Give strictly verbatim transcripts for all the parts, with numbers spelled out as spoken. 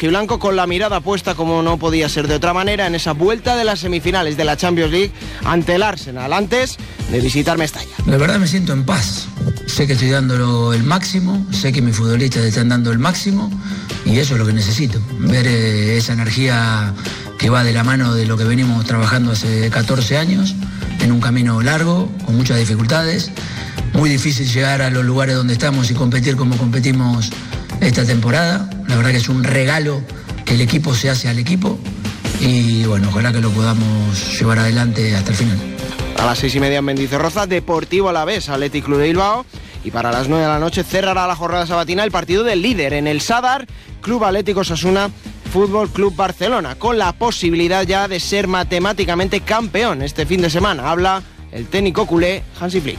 rojiblanco, con la mirada puesta, como no podía ser de otra manera, en esa vuelta de las semifinales de la Champions League ante el Arsenal, antes de visitar Mestalla. La verdad me siento en paz. Sé que estoy dando el máximo, sé que mis futbolistas están dando el máximo y eso es lo que necesito. Ver eh, esa energía que va de la mano de lo que venimos trabajando hace catorce años, en un camino largo, con muchas dificultades. Muy difícil llegar a los lugares donde estamos y competir como competimos esta temporada. La verdad que es un regalo que el equipo se hace al equipo y bueno, ojalá que lo podamos llevar adelante hasta el final. A las seis y media en Mendizorroza, Deportivo Alavés, Athletic Club de Bilbao. Y para las nueve de la noche cerrará la jornada sabatina el partido del líder en el Sadar, Club Atlético Osasuna, Fútbol Club Barcelona, con la posibilidad ya de ser matemáticamente campeón este fin de semana. Habla el técnico culé Hansi Flick.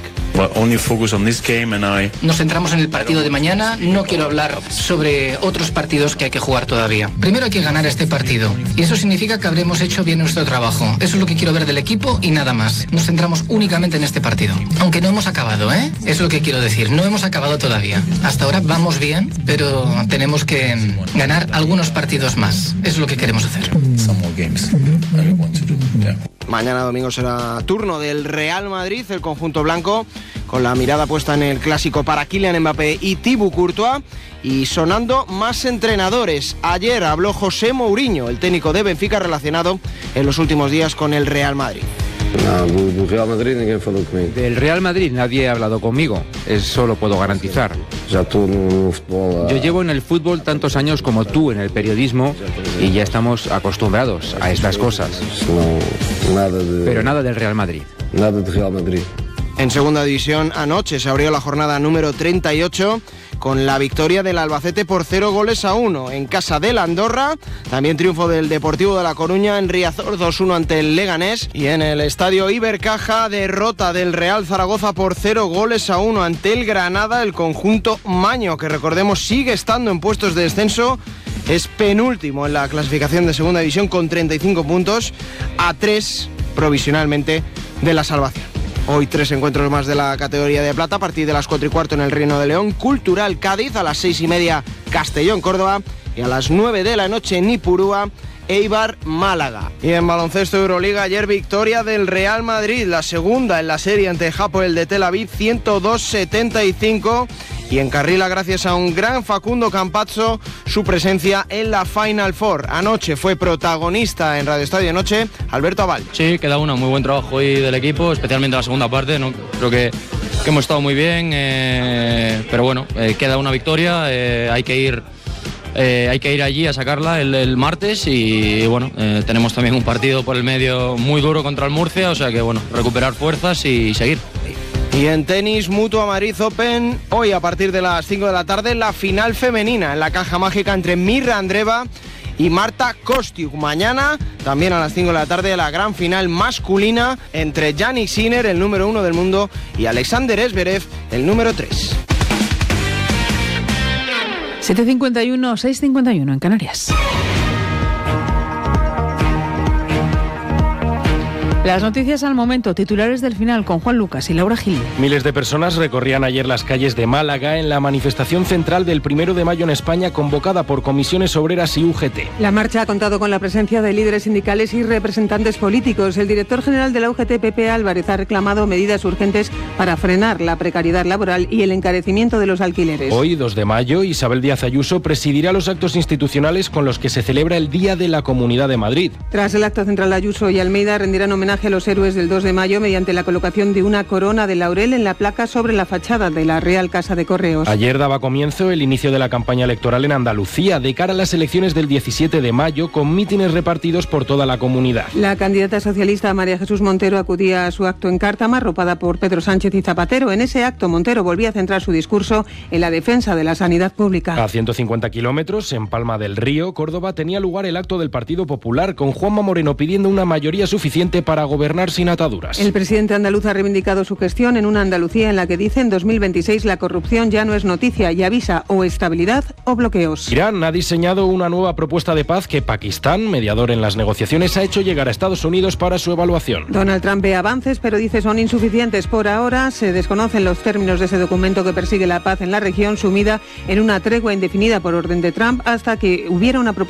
Nos centramos en el partido de mañana. No quiero hablar sobre otros partidos que hay que jugar todavía. Primero hay que ganar este partido y eso significa que habremos hecho bien nuestro trabajo. Eso es lo que quiero ver del equipo y nada más. Nos centramos únicamente en este partido. Aunque no hemos acabado, ¿eh? Es lo que quiero decir. No hemos acabado todavía. Hasta ahora vamos bien, pero tenemos que ganar algunos partidos más. Es lo que queremos hacer. Mañana domingo será turno del Real Madrid, el conjunto blanco, con la mirada puesta en el clásico para Kylian Mbappé y Thibaut Courtois, y sonando más entrenadores. Ayer habló José Mourinho, el técnico de Benfica, relacionado en los últimos días con el Real Madrid. No, del Real Madrid ninguém falou comigo. Del Real Madrid nadie ha hablado conmigo, eso lo puedo garantizar. Ya tú en el fútbol. Yo llevo en el fútbol tantos años como tú en el periodismo y ya estamos acostumbrados a estas cosas. No, nada de... Pero nada del Real Madrid. Nada del Real Madrid. En segunda división, anoche se abrió la jornada número treinta y ocho con la victoria del Albacete por cero goles a uno en casa del Andorra. También triunfo del Deportivo de La Coruña en Riazor dos uno ante el Leganés. Y en el estadio Ibercaja, derrota del Real Zaragoza por cero goles a uno ante el Granada. El conjunto maño, que recordemos sigue estando en puestos de descenso, es penúltimo en la clasificación de segunda división con treinta y cinco puntos, a tres provisionalmente de la salvación. Hoy tres encuentros más de la categoría de plata, a partir de las cuatro y cuarto en el Reino de León, Cultural Cádiz, a las seis y media Castellón Córdoba y a las nueve de la noche Nipurúa, Eibar Málaga. Y en baloncesto Euroliga, ayer victoria del Real Madrid, la segunda en la serie ante Hapoel de Tel Aviv, ciento dos setenta y cinco. Y encarrila, gracias a un gran Facundo Campazzo, su presencia en la Final Four. Anoche fue protagonista en Radio Estadio Noche Alberto Aval. Sí, queda uno, muy buen trabajo hoy del equipo, especialmente la segunda parte, ¿no? Creo que, que hemos estado muy bien, eh, pero bueno, eh, queda una victoria, eh, hay que ir... Eh, hay que ir allí a sacarla el, el martes y bueno, eh, tenemos también un partido por el medio muy duro contra el Murcia, o sea que bueno, recuperar fuerzas y seguir. Y en tenis, Mutua Madrid Open, hoy a partir de las cinco de la tarde, la final femenina en la caja mágica entre Mirra Andreeva y Marta Kostiuk. Mañana, también a las cinco de la tarde, la gran final masculina entre Jannik Sinner, el número uno del mundo, y Alexander Zverev, el número tres. siete cincuenta y uno, seis cincuenta y uno en Canarias. Las noticias al momento, titulares del final con Juan Lucas y Laura Gil. Miles de personas recorrían ayer las calles de Málaga en la manifestación central del primero de mayo en España, convocada por comisiones obreras y U G T. La marcha ha contado con la presencia de líderes sindicales y representantes políticos. El director general de la U G T, Pepe Álvarez, ha reclamado medidas urgentes para frenar la precariedad laboral y el encarecimiento de los alquileres. Hoy, dos de mayo, Isabel Díaz Ayuso presidirá los actos institucionales con los que se celebra el Día de la Comunidad de Madrid. Tras el acto central de Ayuso y Almeida rendirán homenaje a los héroes del dos de mayo mediante la colocación de una corona de laurel en la placa sobre la fachada de la Real Casa de Correos. Ayer daba comienzo el inicio de la campaña electoral en Andalucía de cara a las elecciones del diecisiete de mayo, con mítines repartidos por toda la comunidad. La candidata socialista María Jesús Montero acudía a su acto en Cártama, arropada por Pedro Sánchez y Zapatero. En ese acto, Montero volvía a centrar su discurso en la defensa de la sanidad pública. A ciento cincuenta kilómetros, en Palma del Río, Córdoba, tenía lugar el acto del Partido Popular, con Juanma Moreno pidiendo una mayoría suficiente para gobernar sin ataduras. El presidente andaluz ha reivindicado su gestión en una Andalucía en la que dice en dos mil veintiséis la corrupción ya no es noticia y avisa o estabilidad o bloqueos. Irán ha diseñado una nueva propuesta de paz que Pakistán, mediador en las negociaciones, ha hecho llegar a Estados Unidos para su evaluación. Donald Trump ve avances, pero dice son insuficientes. Por ahora se desconocen los términos de ese documento que persigue la paz en la región, sumida en una tregua indefinida por orden de Trump hasta que hubiera una propuesta